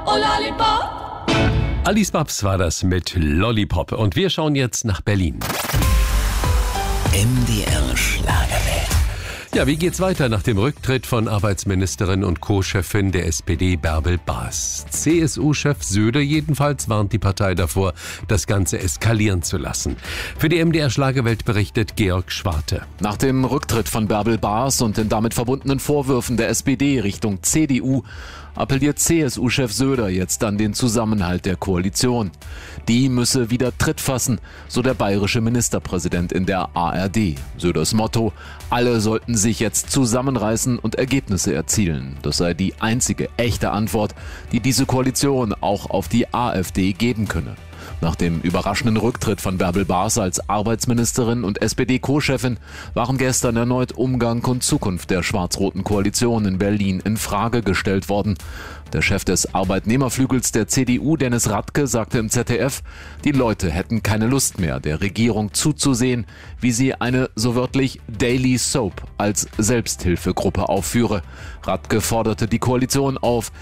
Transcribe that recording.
oh Lollipop. Alice Babs war das mit Lollipop. Und wir schauen jetzt nach Berlin. MDR Schlagerwelt. Ja, wie geht's weiter nach dem Rücktritt von Arbeitsministerin und Co-Chefin der SPD Bärbel Baas? CSU-Chef Söder jedenfalls warnt die Partei davor, das Ganze eskalieren zu lassen. Für die MDR Schlagerwelt berichtet Georg Schwarte. Nach dem Rücktritt von Bärbel Baas und den damit verbundenen Vorwürfen der SPD Richtung CDU appelliert CSU-Chef Söder jetzt an den Zusammenhalt der Koalition. Die müsse wieder Tritt fassen, so der bayerische Ministerpräsident in der ARD. Söders Motto: Alle sollten sich jetzt zusammenreißen und Ergebnisse erzielen. Das sei die einzige echte Antwort, die diese Koalition auch auf die AfD geben könne. Nach dem überraschenden Rücktritt von Bärbel Baas als Arbeitsministerin und SPD-Co-Chefin waren gestern erneut Umgang und Zukunft der schwarz-roten Koalition in Berlin in Frage gestellt worden. Der Chef des Arbeitnehmerflügels der CDU, Dennis Radke, sagte im ZDF, die Leute hätten keine Lust mehr, der Regierung zuzusehen, wie sie eine, so wörtlich, Daily Soap als Selbsthilfegruppe aufführe. Radke forderte die Koalition auf,